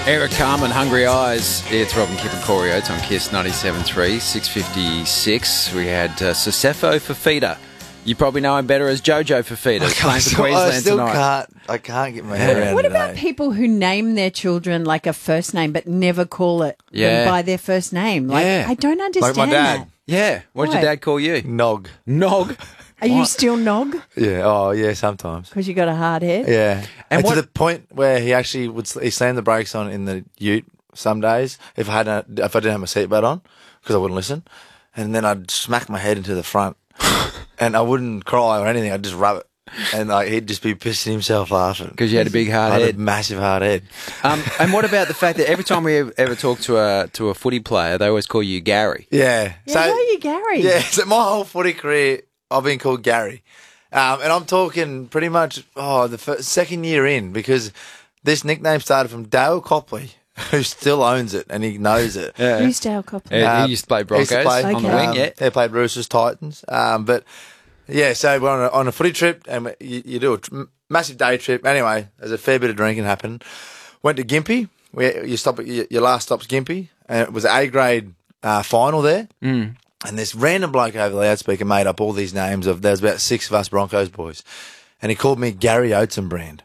Eric Carmen, Hungry Eyes. It's Robin, Kip and Corey Oates on KISS 97.3, 6:56. We had Sosefo Fafita. You probably know him better as Jojo Fafita. Playing for Queensland tonight. I can't get my head around it. What about people who name their children like a first name but never call it them by their first name? Like, I don't understand Like my dad. that. Yeah. What did your dad call you? Nog. Nog. Are you still Nog? Yeah. Oh, yeah. Sometimes. Because you got a hard head? Yeah. And to the point where he actually he slammed the brakes on in the ute some days if I didn't have my seatbelt on because I wouldn't listen, and then I'd smack my head into the front, and I wouldn't cry or anything. I'd just rub it, and he'd just be pissing himself laughing Because you had a big hard I had head. a massive hard head. And what about the fact that every time we ever talk to a footy player, they always call you Gary? Yeah. Yeah, how are you, Gary? Yeah. So my whole footy career, I've been called Gary. And I'm talking pretty much, the second year in, because this nickname started from Dale Copley, who still owns it, and he knows it. Yeah. Who's Dale Copley? He used to play Broncos on the wing, yeah. He played Roosters, Titans. But, yeah, so we're on a footy trip, and you do a massive day trip. Anyway, there's a fair bit of drinking happened. Went to Gympie. You stop at your last stop's Gympie, and it was an A-grade final there. Mm. And this random bloke over the loudspeaker made up all these names there's about 6 of us Broncos boys. And he called me Gary Oatzenbrand.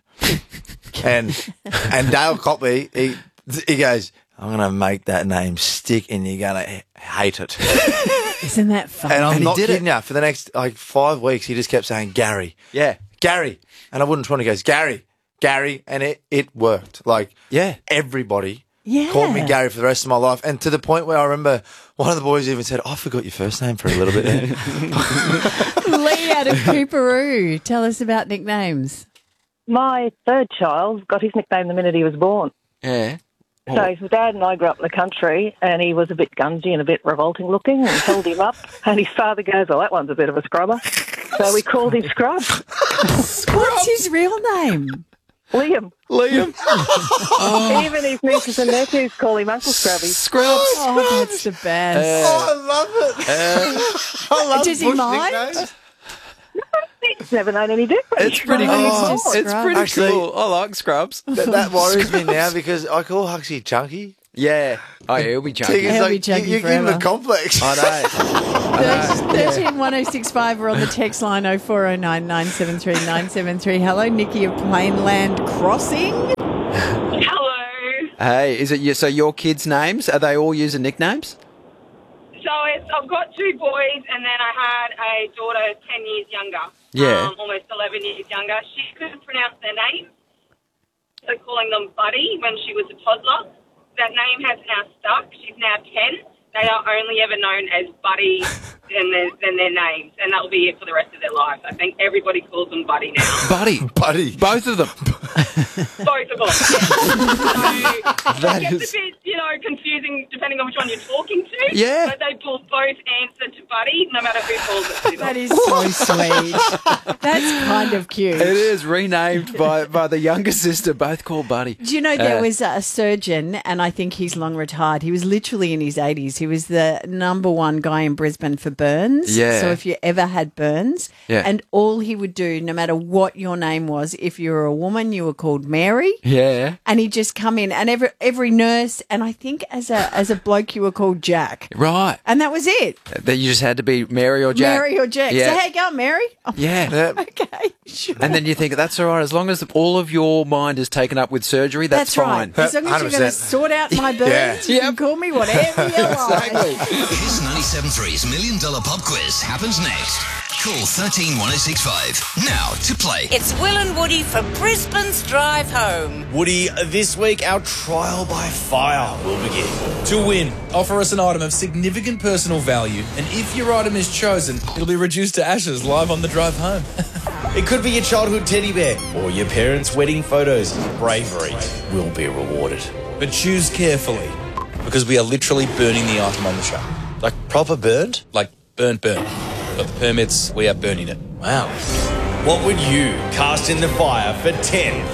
and Dale Copley, he goes, I'm going to make that name stick and you're going to hate it. Isn't that funny? And I'm not kidding you. For the next 5 weeks, he just kept saying Gary. Yeah. Gary. And I wouldn't try to go, Gary. And it worked. Everybody called me Gary for the rest of my life. And to the point where I remember one of the boys even said, I forgot your first name for a little bit there. Lee out of Cooperoo. Tell us about nicknames. My third child got his nickname the minute he was born. Yeah. So his dad and I grew up in the country, and he was a bit gungy and a bit revolting looking, and held him up. And his father goes, "Well, that one's a bit of a scrubber." So we called him Scrub. What's his real name? Liam. Oh. Even his nieces and nephews call him Uncle Scrubby. Scrubs. Oh, that's the best. I love it. I love Does he bush mind? nicknames. He's never known any different. It's pretty cool. Oh, It's pretty Actually, cool. I like Scrubs. That worries me now because I call Huxley Chunky. Yeah. Oh, yeah, he'll be chunky. It's He'll be chunky you give him forever. a complex. I know. 131065 or on the text line 0409 973 973. Hello, Nikki of Plainland Crossing. Hello. Hey, is it so your kids' names, are they all using nicknames? So I've got 2 boys, and then I had a daughter 10 years younger. Yeah. Almost 11 years younger. She couldn't pronounce their name, so calling them Buddy when she was a toddler. That name has now stuck. She's now 10. They are only ever known as Buddy and their names, and that will be it for the rest of their lives. I think everybody calls them Buddy now. Buddy. Both of them. Both of them. So it gets a bit, confusing depending on which one you're talking to. Yeah. But they will both answer to Buddy, no matter who calls it to them. That is so sweet. That's kind of cute. It is renamed by the younger sister, both called Buddy. Do you know there was a surgeon, and I think he's long retired. He was literally in his 80s. He was the #1 guy in Brisbane for burns. Yeah. So if you ever had burns, and all he would do, no matter what your name was, if you were a woman, you were called Mary. Yeah. And he'd just come in, and every nurse, and I think as a bloke, you were called Jack. Right. And that was it. That you just had to be Mary or Jack. Mary or Jack. Yeah. So how you going, Mary? Oh, Yeah. okay, sure. And then you think, that's all right, as long as all of your mind is taken up with surgery, that's fine. Right. As long as you're going to 100%. sort out my burns, you can call me whatever you like. KISS 97.3's $1 Million Pop Quiz happens next. Call 131065 now to play. It's Will and Woody for Brisbane's Drive Home. Woody, this week our trial by fire will begin. To win, offer us an item of significant personal value, and if your item is chosen, it'll be reduced to ashes live on the drive home. It could be your childhood teddy bear or your parents' wedding photos. Bravery will be rewarded. But choose carefully, because we are literally burning the item on the show. Like proper burnt? Like burnt. Got the permits, we are burning it. Wow. What would you cast in the fire for $10,000?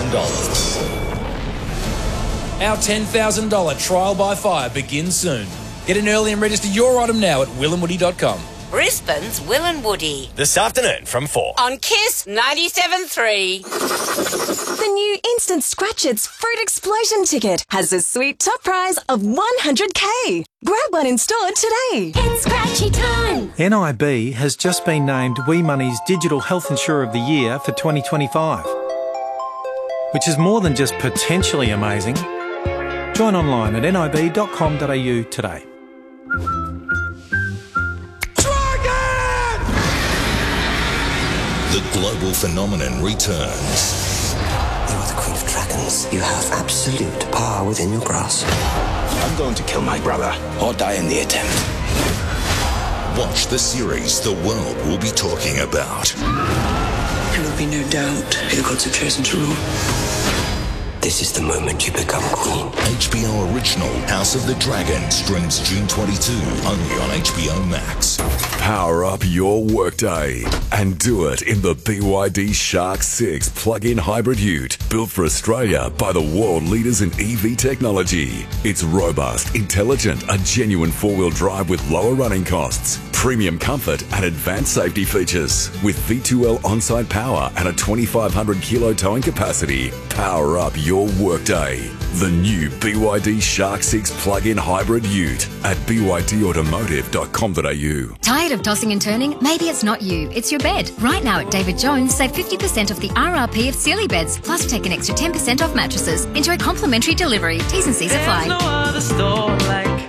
Our $10,000 trial by fire begins soon. Get in early and register your item now at willandwoody.com. Brisbane's Will and Woody. This afternoon from 4. On KISS 97.3. The new Instant Scratch-Its Fruit Explosion ticket has a sweet top prize of $100K. Grab one in store today. It's scratchy time. NIB has just been named Wee Money's Digital Health Insurer of the Year for 2025, which is more than just potentially amazing. Join online at nib.com.au today. The global phenomenon returns. You are the Queen of Dragons. You have absolute power within your grasp. I'm going to kill my brother or die in the attempt. Watch the series the world will be talking about. There will be no doubt who the gods have chosen to rule. This is the moment you become queen. HBO original House of the Dragon streams June 22 only on HBO Max. Power up your workday and do it in the BYD Shark 6 plug-in hybrid ute, built for Australia by the world leaders in EV technology. It's robust, intelligent, a genuine four-wheel drive with lower running costs, premium comfort and advanced safety features. With V2L on-site power and a 2,500 kilo towing capacity, power up your workday. The new BYD Shark 6 plug-in hybrid ute at bydautomotive.com.au. Tired of tossing and turning? Maybe it's not you, it's your bed. Right now at David Jones, save 50% off the RRP of Sealy beds, plus take an extra 10% off mattresses. Enjoy complimentary delivery. T's and C's apply. There's no other store like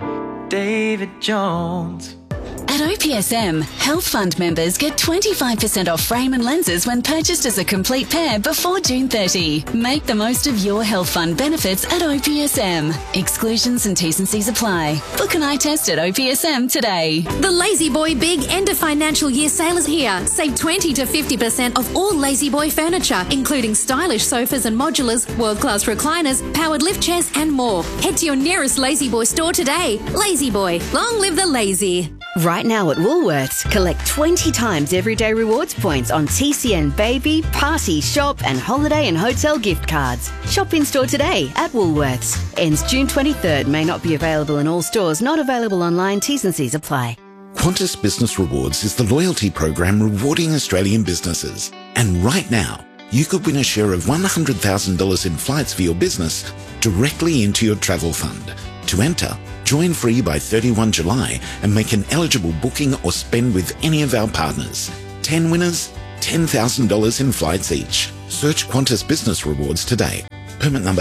David Jones. At OPSM, Health Fund members get 25% off frame and lenses when purchased as a complete pair before June 30. Make the most of your Health Fund benefits at OPSM. Exclusions and T's and C's apply. Book an eye test at OPSM today. The Lazy Boy Big End of Financial Year sale is here. Save 20 to 50% off all Lazy Boy furniture, including stylish sofas and modulars, world-class recliners, powered lift chairs and more. Head to your nearest Lazy Boy store today. Lazy Boy, long live the lazy. Right now at Woolworths, collect 20 times everyday rewards points on TCN baby, party, shop and holiday and hotel gift cards. Shop in store today at Woolworths. Ends June 23rd. May not be available in all stores. Not available online. T's and C's apply. Qantas Business Rewards is the loyalty program rewarding Australian businesses. And right now, you could win a share of $100,000 in flights for your business directly into your travel fund. To enter, join free by 31 July and make an eligible booking or spend with any of our partners. 10 winners, $10,000 in flights each. Search Qantas Business Rewards today. Permit number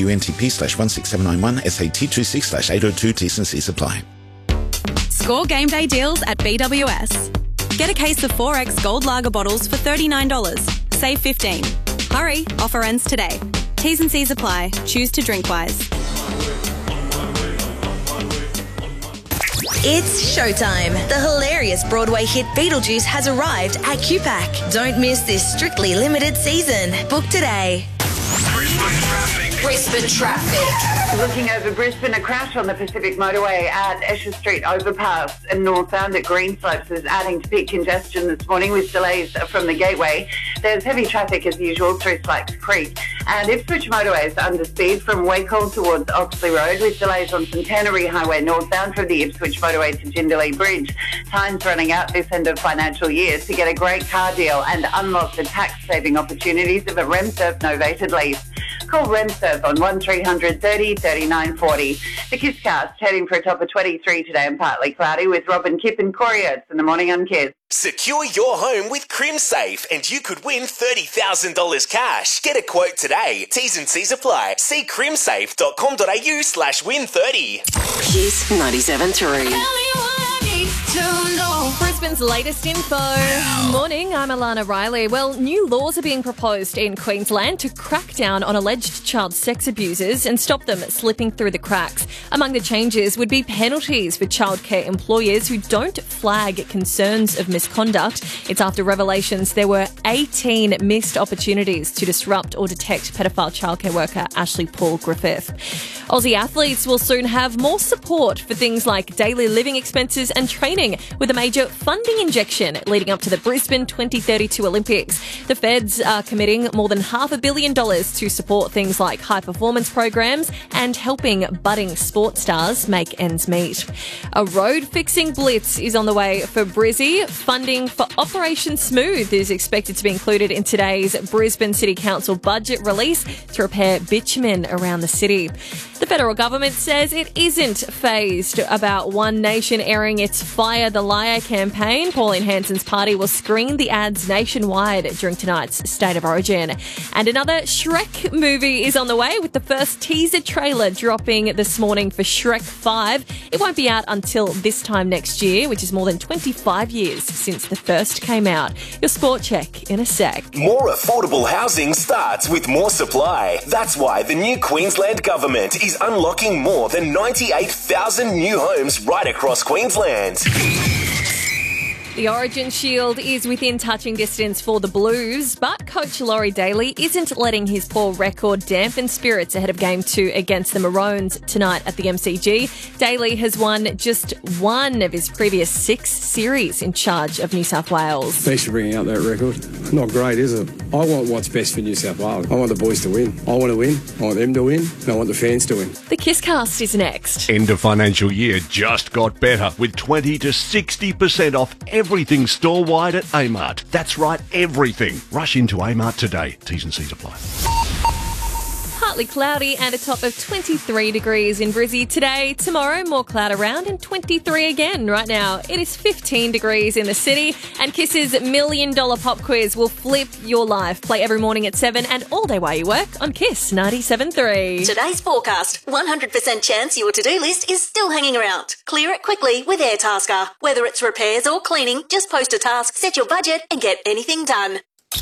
NSWNTP/16791 SAT26/802 T's and C's apply. Score game day deals at BWS. Get a case of 4X Gold Lager bottles for $39. Save $15. Hurry, offer ends today. T's and C's apply. Choose to drink wise. It's showtime. The hilarious Broadway hit Beetlejuice has arrived at QPAC. Don't miss this strictly limited season. Book today. Brisbane traffic. Looking over Brisbane, a crash on the Pacific Motorway at Esher Street Overpass and northbound at Greenslopes is adding to peak congestion this morning with delays from the Gateway. There's heavy traffic as usual through Slacks Creek. And Ipswich Motorway is under speed from Wacol towards Oxley Road with delays on Centenary Highway northbound from the Ipswich Motorway to Jindalee Bridge. Time's running out this end of financial year to get a great car deal and unlock the tax-saving opportunities of a RemServe novated lease. Call RemServe on 1300 30 39 40. The Kiss Cast heading for a top of 23 today and partly cloudy with Robin, Kip and Corey Oates in the morning on Kiss. Secure your home with CrimSafe and you could win $30,000 cash. Get a quote today. T's and C's apply. See crimsafe.com.au/win30. Kiss 97.3. Brisbane's latest info. Morning, I'm Alana Riley. Well, new laws are being proposed in Queensland to crack down on alleged child sex abusers and stop them slipping through the cracks. Among the changes would be penalties for childcare employers who don't flag concerns of misconduct. It's after revelations there were 18 missed opportunities to disrupt or detect pedophile childcare worker Ashley Paul Griffith. Aussie athletes will soon have more support for things like daily living expenses and training with a major funding injection leading up to the Brisbane 2032 Olympics. The feds are committing more than $500 million to support things like high-performance programs and helping budding sports stars make ends meet. A road-fixing blitz is on the way for Brizzy. Funding for Operation Smooth is expected to be included in today's Brisbane City Council budget release to repair bitumen around the city. The federal government says it isn't fazed about One Nation airing its Fire the Liar campaign. Pauline Hanson's party will screen the ads nationwide during tonight's State of Origin. And another Shrek movie is on the way, with the first teaser trailer dropping this morning for Shrek 5. It won't be out until this time next year, which is more than 25 years since the first came out. Your sport check in a sec. More affordable housing starts with more supply. That's why the new Queensland government is unlocking more than 98,000 new homes right across Queensland. The Origin Shield is within touching distance for the Blues, but coach Laurie Daly isn't letting his poor record dampen spirits ahead of Game 2 against the Maroons tonight at the MCG. Daly has won just one of his previous 6 series in charge of New South Wales. Thanks for bringing out that record. Not great, is it? I want what's best for New South Wales. I want the boys to win. I want to win. I want them to win. And I want the fans to win. The Kisscast is next. End of financial year just got better with 20 to 60% off everything store-wide at Amart. That's right, everything. Rush into Amart today. T's and C's apply. Partly cloudy and a top of 23 degrees in Brizzy today. Tomorrow, more cloud around and 23 again. Right now, it is 15 degrees in the city. And Kiss's $1 Million Pop Quiz will flip your life. Play every morning at 7 and all day while you work on Kiss 97.3. Today's forecast. 100% chance your to-do list is still hanging around. Clear it quickly with Airtasker. Whether it's repairs or cleaning, just post a task, set your budget and get anything done.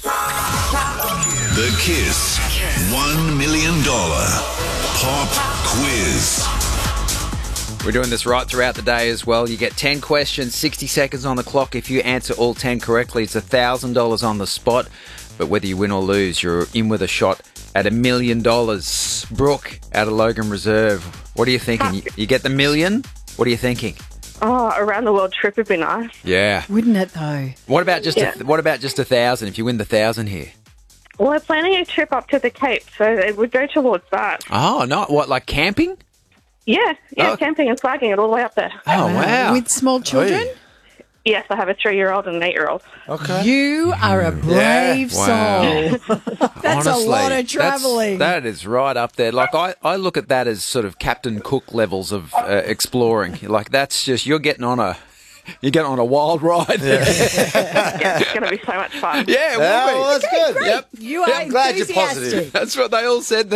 The Kiss $1 million Pop Quiz. We're doing this right throughout the day as well. You get 10 questions, 60 seconds on the clock. If you answer all 10 correctly, it's $1,000 on the spot. But whether you win or lose, you're in with a shot at $1 million. Brooke, out of Logan Reserve, what are you thinking? You get the million? What are you thinking? Oh, around the world trip would be nice. Yeah. Wouldn't it, though? What about just $1,000 if you win the 1,000 here? Well, we're planning a trip up to the Cape, so it would go towards that. Oh, no. What, like camping? Yeah, camping and flagging it all the way up there. Oh, wow. With small children? Yes, I have a 3-year-old and an 8-year-old. Okay. You are a brave soul. That's Honestly, a lot of travelling. That is right up there. Like, I look at that as sort of Captain Cook levels of exploring. Like, that's just, you're getting on a wild ride. Yeah, it's going to be so much fun. Yeah, it will be. Well, that's good. Great. Yep. You are I'm glad you're enthusiastic. positive. That's what they all said.